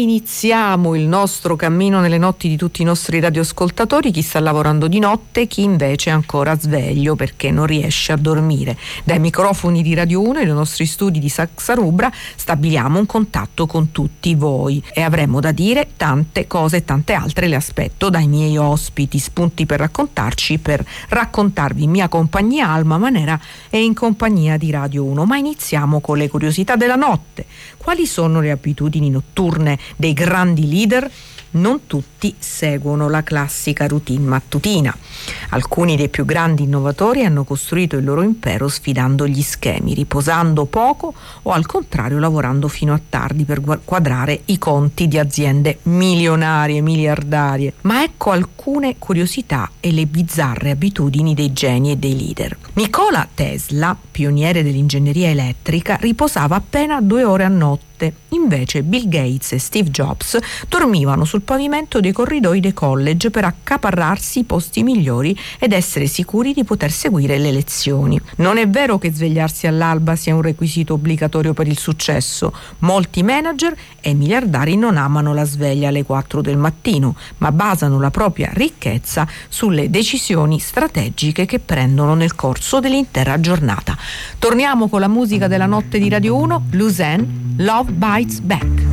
iniziamo il nostro cammino nelle notti di tutti i nostri radioascoltatori, chi sta lavorando di notte, chi invece è ancora sveglio perché non riesce a dormire. Dai microfoni di Radio 1 e dai nostri studi di Saxa Rubra stabiliamo un contatto con tutti voi e avremo da dire tante cose e tante altre le aspetto dai miei ospiti, spunti per raccontarci, per raccontarvi in mia compagnia Alma Manera e in compagnia di Radio 1. Ma iniziamo con le curiosità della notte. Quali sono le abitudini notturne dei grandi leader? Non tutti seguono la classica routine mattutina. Alcuni dei più grandi innovatori hanno costruito il loro impero sfidando gli schemi, riposando poco o al contrario lavorando fino a tardi per quadrare i conti di aziende milionarie, miliardarie. Ma ecco alcune curiosità e le bizzarre abitudini dei geni e dei leader. Nikola Tesla, pioniere dell'ingegneria elettrica, riposava appena 2 ore a notte. Invece Bill Gates e Steve Jobs dormivano sul pavimento dei corridoi dei college per accaparrarsi i posti migliori ed essere sicuri di poter seguire le lezioni. Non è vero che svegliarsi all'alba sia un requisito obbligatorio per il successo. Molti manager e miliardari non amano la sveglia alle 4 del mattino, ma basano la propria ricchezza sulle decisioni strategiche che prendono nel corso dell'intera giornata. Torniamo con la musica della notte di Radio 1, Lausanne, Love Bites Back.